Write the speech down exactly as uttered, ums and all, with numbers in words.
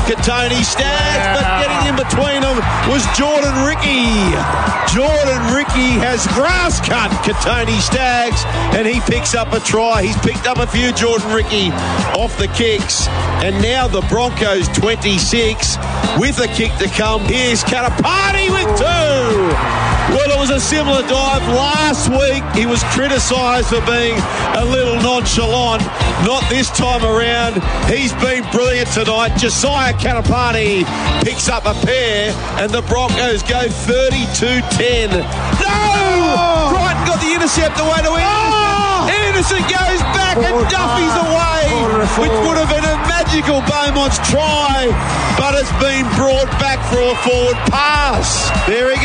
Katoni Staggs, but getting in between them was Jordan Ricky. Jordan Ricky has grass cut Katoni Staggs, and he picks up a try. He's picked up a few, Jordan Ricky, off the kicks, and now the Broncos twenty-six with a kick to come. Here's Katapani with two. Well, it was a similar dive last week. He was criticised for being a little nonchalant. Not this time around. He's been brilliant tonight. Josiah Katapani picks up a pair, and the Broncos go thirty-two ten. No! Oh! Crichton got the intercept away to Anderson. Oh! Anderson goes back forward and Duffy's pass. away, which would have been a magical Beaumont's try, but it's been brought back for a forward pass. There he goes.